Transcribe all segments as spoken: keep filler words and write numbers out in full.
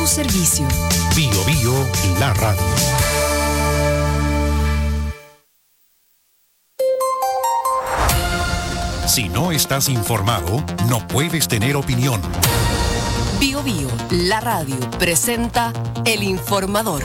tu servicio. Bio Bio, la radio. Si no estás informado, no puedes tener opinión. Bio Bio, la radio, presenta El Informador.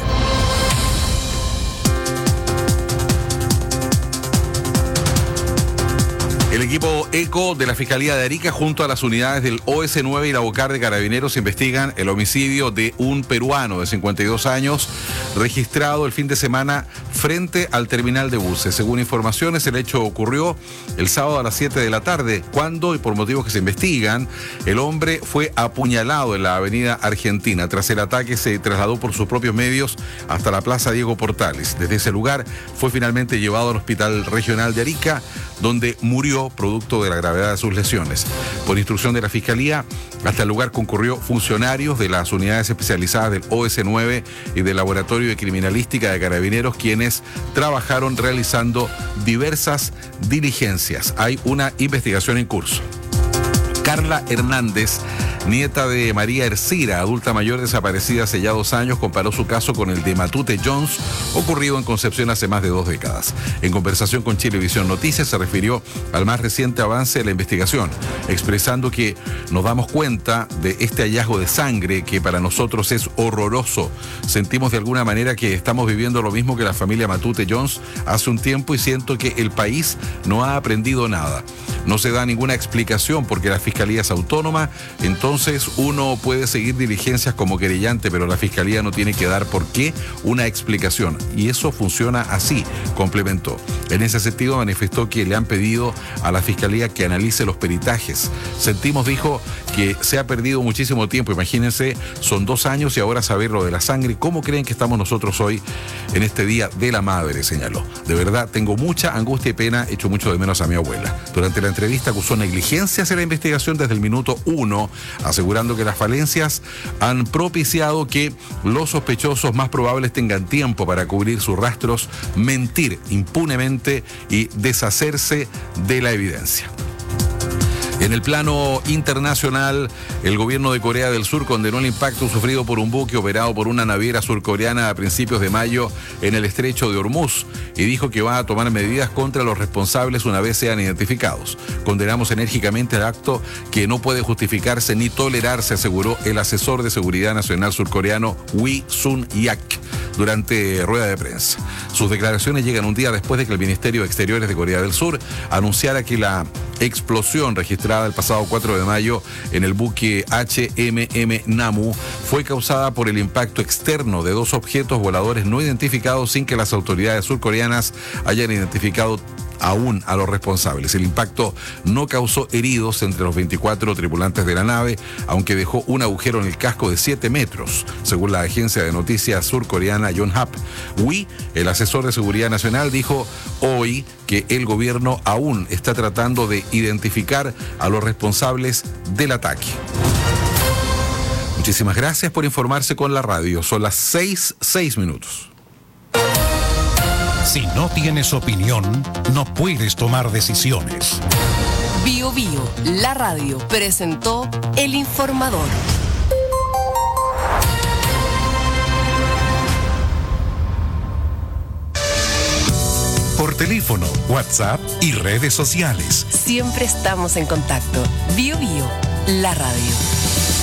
El equipo ECO de la Fiscalía de Arica junto a las unidades del O S nueve y la BOCAR de Carabineros investigan el homicidio de un peruano de cincuenta y dos años registrado el fin de semana frente al terminal de buses. Según informaciones, el hecho ocurrió el sábado a las siete de la tarde, cuando, y por motivos que se investigan, el hombre fue apuñalado en la avenida Argentina. Tras el ataque se trasladó por sus propios medios hasta la Plaza Diego Portales. Desde ese lugar fue finalmente llevado al Hospital Regional de Arica, donde murió producto de la gravedad de sus lesiones. Por instrucción de la Fiscalía, hasta el lugar concurrió funcionarios de las unidades especializadas del O S nueve y del Laboratorio de Criminalística de Carabineros, quienes trabajaron realizando diversas diligencias. Hay una investigación en curso. Carla Hernández, nieta de María Ercira, adulta mayor desaparecida hace ya dos años, comparó su caso con el de Matute Jones, ocurrido en Concepción hace más de dos décadas. En conversación con Chilevisión Noticias, se refirió al más reciente avance de la investigación, expresando que nos damos cuenta de este hallazgo de sangre que para nosotros es horroroso. Sentimos de alguna manera que estamos viviendo lo mismo que la familia Matute Jones hace un tiempo y siento que el país no ha aprendido nada. No se da ninguna explicación porque la Fiscalía es autónoma, entonces uno puede seguir diligencias como querellante, pero la Fiscalía no tiene que dar por qué una explicación. Y eso funciona así, complementó. En ese sentido manifestó que le han pedido a la Fiscalía que analice los peritajes. Sentimos, dijo, que se ha perdido muchísimo tiempo. Imagínense, son dos años y ahora saber lo de la sangre. ¿Cómo creen que estamos nosotros hoy en este Día de la Madre?, señaló. De verdad, tengo mucha angustia y pena, echo mucho de menos a mi abuela. Durante la entrevista acusó negligencias en la investigación desde el minuto uno, asegurando que las falencias han propiciado que los sospechosos más probables tengan tiempo para cubrir sus rastros, mentir impunemente y deshacerse de la evidencia. En el plano internacional, el gobierno de Corea del Sur condenó el impacto sufrido por un buque operado por una naviera surcoreana a principios de mayo en el estrecho de Hormuz y dijo que va a tomar medidas contra los responsables una vez sean identificados. Condenamos enérgicamente el acto que no puede justificarse ni tolerarse, aseguró el asesor de seguridad nacional surcoreano Wi Sun-yak durante rueda de prensa. Sus declaraciones llegan un día después de que el Ministerio de Exteriores de Corea del Sur anunciara que la explosión registrada el pasado cuatro de mayo en el buque H M M Namu fue causada por el impacto externo de dos objetos voladores no identificados sin que las autoridades surcoreanas hayan identificado aún a los responsables. El impacto no causó heridos entre los veinticuatro tripulantes de la nave, aunque dejó un agujero en el casco de siete metros, según la agencia de noticias surcoreana Yonhap. Wi, el asesor de seguridad nacional, dijo hoy que el gobierno aún está tratando de identificar a los responsables del ataque. Muchísimas gracias por informarse con la radio. Son las seis, seis minutos. Si no tienes opinión, no puedes tomar decisiones. Bio Bio, la radio, presentó El Informador. Por teléfono, WhatsApp y redes sociales. Siempre estamos en contacto. Bio Bio, la radio.